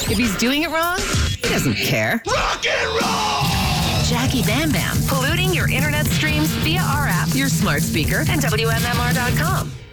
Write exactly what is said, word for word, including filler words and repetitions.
If he's doing it wrong, he doesn't care. Rock and roll! Jackie Bam Bam, polluting your internet streams via our app, your smart speaker, and W M M R dot com.